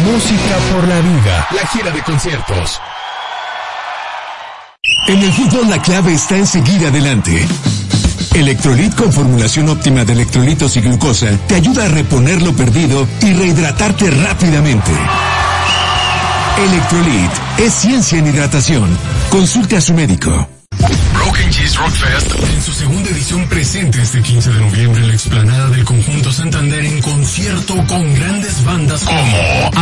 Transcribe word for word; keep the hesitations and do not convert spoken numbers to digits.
Música por la vida. La gira de conciertos. En el fútbol la clave está en seguir adelante. Electrolit con formulación óptima de electrolitos y glucosa te ayuda a reponer lo perdido y rehidratarte rápidamente. Electrolit es ciencia en hidratación. Consulte a su médico. Broken Cheese Rock Fest en su segunda edición presente este quince de noviembre en la explanada del Conjunto Santander en concierto con grandes bandas como